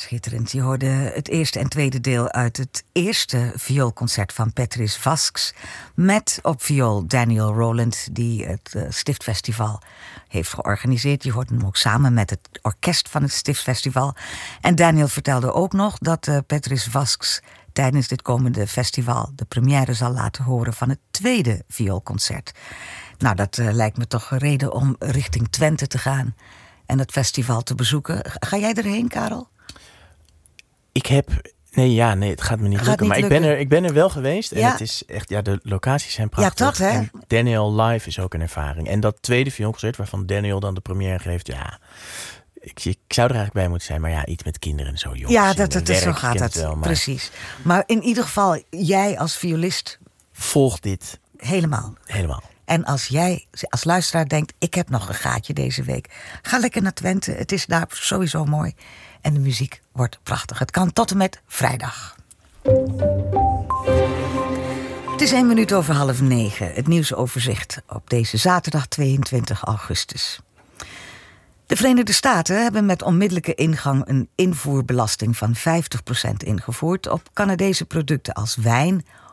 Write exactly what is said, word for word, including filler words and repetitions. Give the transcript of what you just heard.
Schitterend. Je hoorde het eerste en tweede deel uit het eerste vioolconcert van Petrus Vasks. Met op viool Daniel Rowland, die het uh, Stiftfestival heeft georganiseerd. Je hoort hem ook samen met het orkest van het Stiftfestival. En Daniel vertelde ook nog dat uh, Petrus Vasks tijdens dit komende festival de première zal laten horen van het tweede vioolconcert. Nou, dat uh, lijkt me toch een reden om richting Twente te gaan en het festival te bezoeken. Ga jij erheen, Karel? Ik heb... Nee, ja, nee, het gaat me niet gaat lukken. Niet maar lukken. Ik, ben er, ik ben er wel geweest. En ja. het is echt... Ja, de locaties zijn prachtig. Ja, toch, hè? En Daniel live is ook een ervaring. En dat tweede vioolconcert waarvan Daniel dan de première geeft... Ja, ik, ik zou er eigenlijk bij moeten zijn. Maar ja, iets met kinderen en zo. Jongens, ja, dat, dat is, zo gaat het. Wel, maar precies. Maar in ieder geval, jij als violist... Volg dit. Helemaal. Helemaal. En als jij als luisteraar denkt, ik heb nog een gaatje deze week, ga lekker naar Twente. Het is daar sowieso mooi. En de muziek wordt prachtig. Het kan tot en met vrijdag. Het is één minuut over half negen. Het nieuwsoverzicht op deze zaterdag tweeëntwintig augustus. De Verenigde Staten hebben met onmiddellijke ingang een invoerbelasting van vijftig procent ingevoerd op Canadese producten als wijn,